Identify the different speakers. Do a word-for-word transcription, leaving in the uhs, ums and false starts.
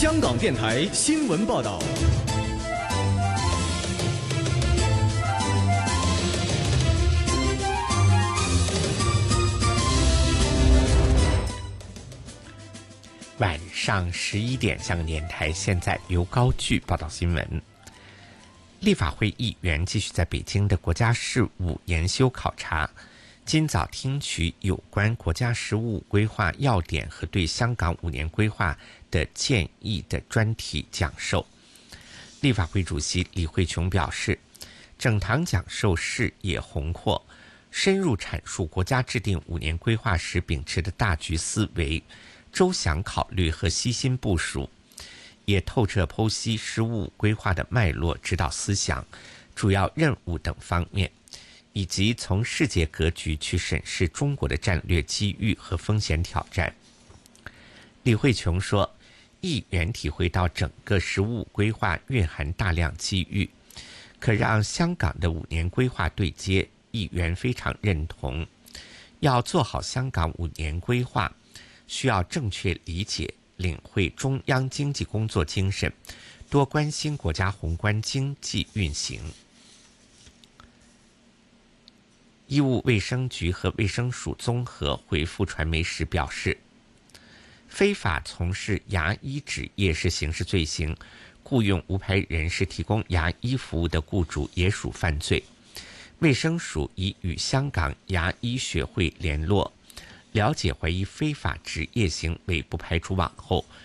Speaker 1: 香港电台新闻报道。
Speaker 2: 晚上十一点，香港电台现在由高炬报道新闻。立法会议员继续在北京的国家事务研修考察，今早听取有关国家十五规划要点和对香港五年规划的建议的专题讲授。立法会主席李慧琼表示，整堂讲授视野宏阔，深入阐述国家制定五年规划时秉持的大局思维、周详考虑和悉心部署，也透彻剖析十五规划的脉络、指导思想、主要任务等方面，以及从世界格局去审视中国的战略机遇和风险挑战。李慧琼说，议员体会到整个十五规划蕴含大量机遇，可让香港的五年规划对接，议员非常认同。要做好香港五年规划，需要正确理解、领会中央经济工作精神，多关心国家宏观经济运行。医务卫生局和卫生署综合回复传媒时表示，非法从事牙医职业是刑事罪行，雇用无牌人士提供牙医服务的雇主也属犯罪。卫生署已与香港牙医学会联络，了解怀疑非法职业行为，不排除往后